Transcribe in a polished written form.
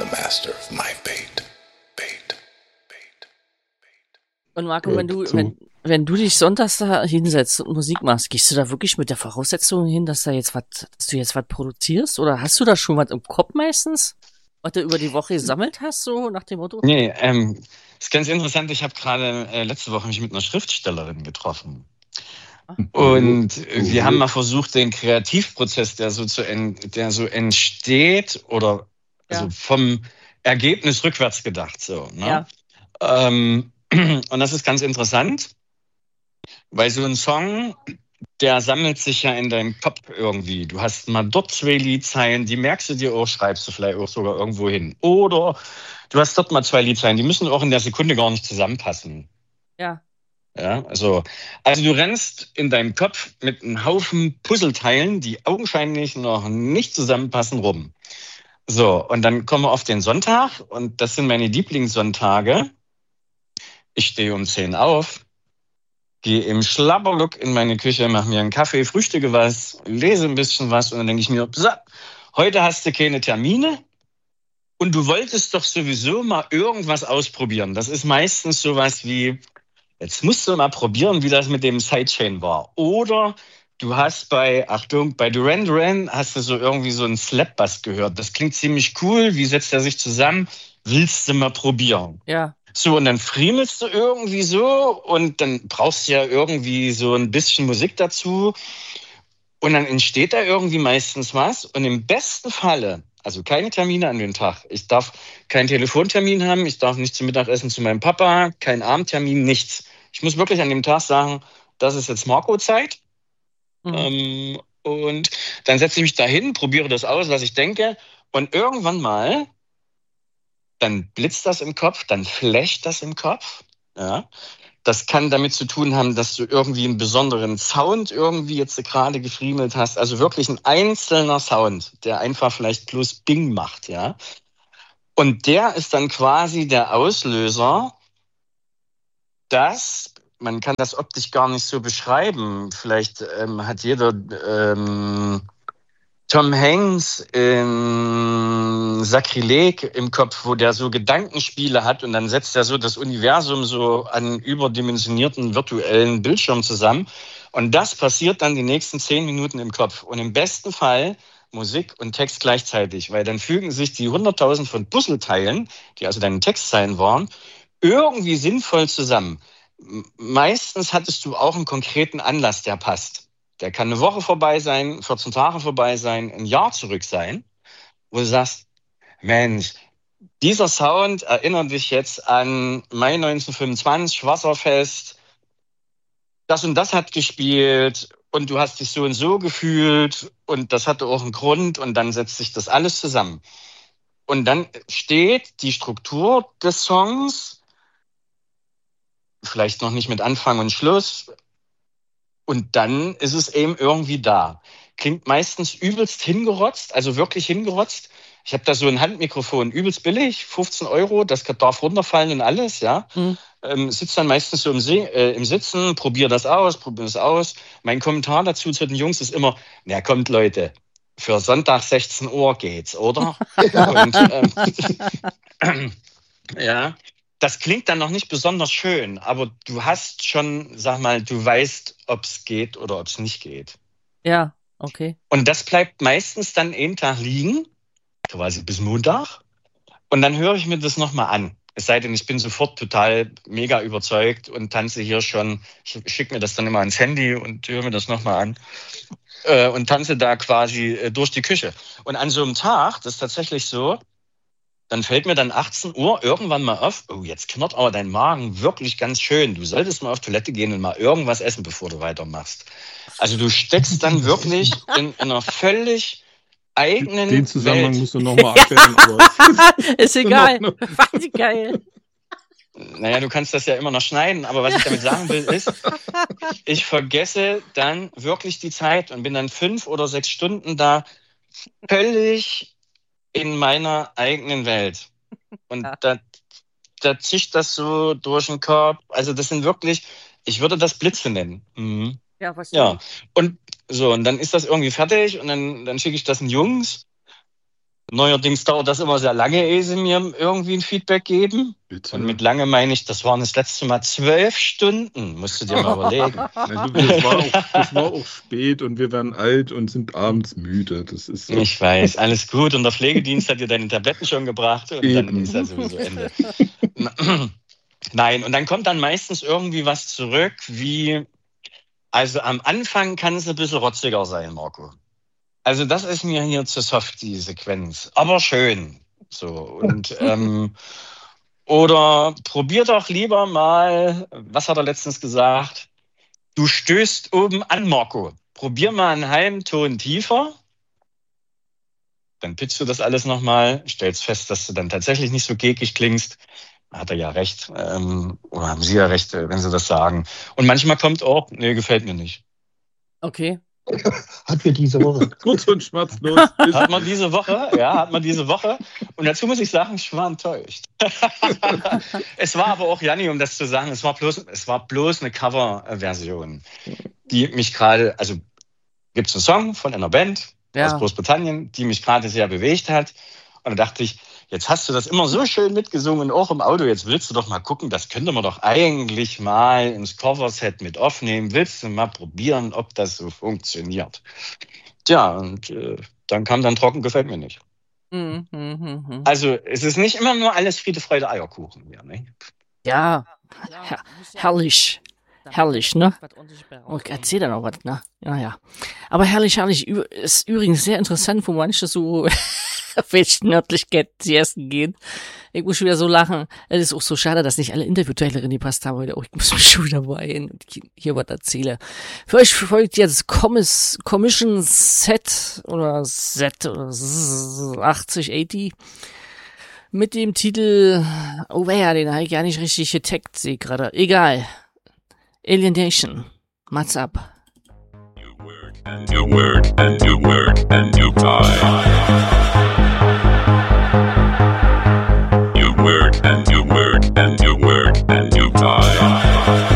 the master of my fate. Fate. Fate. Und Marco, wenn du dich sonntags da hinsetzt und Musik machst, gehst du da wirklich mit der Voraussetzung hin, dass du jetzt was produzierst? Oder hast du da schon was im Kopf meistens, was du über die Woche gesammelt hast, so nach dem Motto? Nee, ist ganz interessant. Ich habe gerade letzte Woche mich mit einer Schriftstellerin getroffen. Und wir haben mal versucht, den Kreativprozess, der so entsteht, oder also vom Ergebnis rückwärts gedacht, so, ne? Ja. Und das ist ganz interessant, weil so ein Song, der sammelt sich ja in deinem Kopf irgendwie. Du hast mal dort 2 Liedzeilen, die merkst du dir auch, schreibst du vielleicht auch sogar irgendwo hin. Oder du hast dort mal 2 Liedzeilen, die müssen auch in der Sekunde gar nicht zusammenpassen. Ja. Ja, also du rennst in deinem Kopf mit einem Haufen Puzzleteilen, die augenscheinlich noch nicht zusammenpassen, rum. So, und dann kommen wir auf den Sonntag, und das sind meine Lieblingssonntage. Ich stehe um 10 auf, gehe im Schlabberlook in meine Küche, mache mir einen Kaffee, frühstücke was, lese ein bisschen was, und dann denke ich mir, so, heute hast du keine Termine und du wolltest doch sowieso mal irgendwas ausprobieren. Das ist meistens sowas wie, jetzt musst du mal probieren, wie das mit dem Sidechain war. Oder du hast bei Duran Duran hast du so irgendwie so einen Slap-Bass gehört. Das klingt ziemlich cool. Wie setzt er sich zusammen? Willst du mal probieren? Ja. So, und dann friemelst du irgendwie so, und dann brauchst du ja irgendwie so ein bisschen Musik dazu. Und dann entsteht da irgendwie meistens was. Und im besten Falle, also keine Termine an den Tag. Ich darf keinen Telefontermin haben, ich darf nicht zum Mittagessen zu meinem Papa, kein Abendtermin, nichts. Ich muss wirklich an dem Tag sagen, das ist jetzt Marco-Zeit. Und dann setze ich mich dahin, probiere das aus, was ich denke. Und irgendwann mal, dann blitzt das im Kopf, dann flasht das im Kopf. Ja. Das kann damit zu tun haben, dass du irgendwie einen besonderen Sound irgendwie jetzt gerade gefriemelt hast. Also wirklich ein einzelner Sound, der einfach vielleicht bloß Bing macht. Ja. Und der ist dann quasi der Auslöser, dass, man kann das optisch gar nicht so beschreiben. Vielleicht hat jeder Tom Hanks in Sakrileg im Kopf, wo der so Gedankenspiele hat, und dann setzt er so das Universum so an überdimensionierten virtuellen Bildschirm zusammen. Und das passiert dann die nächsten 10 Minuten im Kopf. Und im besten Fall Musik und Text gleichzeitig, weil dann fügen sich die 100.000 von Puzzleteilen, die also deine Textzeilen waren, irgendwie sinnvoll zusammen. Meistens hattest du auch einen konkreten Anlass, der passt. Der kann eine Woche vorbei sein, 14 Tage vorbei sein, ein Jahr zurück sein, wo du sagst, Mensch, dieser Sound erinnert dich jetzt an Mai 1925, Wasserfest, das und das hat gespielt und du hast dich so und so gefühlt und das hatte auch einen Grund, und dann setzt sich das alles zusammen. Und dann steht die Struktur des Songs, vielleicht noch nicht mit Anfang und Schluss, und dann ist es eben irgendwie da. Klingt meistens übelst hingerotzt, also wirklich hingerotzt. Ich habe da so ein Handmikrofon, übelst billig, 15 €, das darf runterfallen und alles, ja. Sitzt dann meistens so im Sitzen, probier das aus. Mein Kommentar dazu zu den Jungs ist immer, na kommt Leute, für Sonntag 16 Uhr geht's, oder? Und, ja, das klingt dann noch nicht besonders schön, aber du hast schon, sag mal, du weißt, ob es geht oder ob es nicht geht. Ja, okay. Und das bleibt meistens dann einen Tag liegen, quasi bis Montag. Und dann höre ich mir das nochmal an. Es sei denn, ich bin sofort total mega überzeugt und tanze hier schon. Ich schicke mir das dann immer ans Handy und höre mir das nochmal an. Und tanze da quasi durch die Küche. Und an so einem Tag, das ist tatsächlich so, dann fällt mir dann 18 Uhr irgendwann mal auf, oh, jetzt knurrt aber dein Magen wirklich ganz schön. Du solltest mal auf Toilette gehen und mal irgendwas essen, bevor du weitermachst. Also du steckst dann wirklich in einer völlig eigenen Den Zusammenhang Welt. musst du nochmal erklären. Aber ist egal. Fand ich geil. Naja, du kannst das ja immer noch schneiden, aber was ich damit sagen will, ist, ich vergesse dann wirklich die Zeit und bin dann 5 oder 6 Stunden da völlig in meiner eigenen Welt. Und da zischt das so durch den Kopf. Also das sind wirklich, ich würde das Blitze nennen. Mhm. Ja, verstehe. Ja, und so, und dann ist das irgendwie fertig und dann schicke ich das den Jungs. Neuerdings dauert das immer sehr lange, ehe sie mir irgendwie ein Feedback geben. Bitte. Und mit lange meine ich, das waren das letzte Mal 12 Stunden, musst du dir mal überlegen. Das war auch spät und wir werden alt und sind abends müde. Das ist so. Ich weiß, alles gut. Und der Pflegedienst hat dir deine Tabletten schon gebracht und Eben. dann ist ja sowieso Ende. Nein, und dann kommt dann meistens irgendwie was zurück, wie, also am Anfang kann es ein bisschen rotziger sein, Marco. Also das ist mir hier zu soft, die Sequenz. Aber schön. So, und oder probier doch lieber mal, was hat er letztens gesagt? Du stößt oben an, Marco. Probier mal einen halben Ton tiefer. Dann pitchst du das alles nochmal, stellst fest, dass du dann tatsächlich nicht so gekig klingst. Hat er ja recht. Oder haben sie ja recht, wenn sie das sagen. Und manchmal kommt auch, nee, gefällt mir nicht. Okay. Hat wir diese Woche. Kurz und schmerzlos. Hat man diese Woche, ja, hat man diese Woche. Und dazu muss ich sagen, ich war enttäuscht. Es war aber auch, Janni, um das zu sagen, es war bloß eine Coverversion, die mich gerade, also gibt es einen Song von einer Band aus Großbritannien, die mich gerade sehr bewegt hat. Und da dachte ich, jetzt hast du das immer so schön mitgesungen, auch im Auto, jetzt willst du doch mal gucken, das könnte man doch eigentlich mal ins Coverset mit aufnehmen. Willst du mal probieren, ob das so funktioniert? Tja, und dann kam dann trocken, gefällt mir nicht. Also es ist nicht immer nur alles Friede, Freude, Eierkuchen. Ja, ne? Ja, herrlich. Herrlich, ne? Oh, erzähl da noch was, ne? Ja. Aber herrlich. Ist übrigens sehr interessant, wo manche so auf welche Nördlichkeit sie essen gehen. Ich muss schon wieder so lachen. Es ist auch so schade, dass nicht alle Interviewteilerinnen gepasst haben heute. Oh, ich muss mich schon wieder beeilen und hier was erzählen. Für euch folgt jetzt Commission Set oder 8080 mit dem Titel, oh ja, den habe ich gar nicht richtig getaggt, sehe ich gerade. Egal. Alienation. Mats ab. You work and you work and you work and you buy.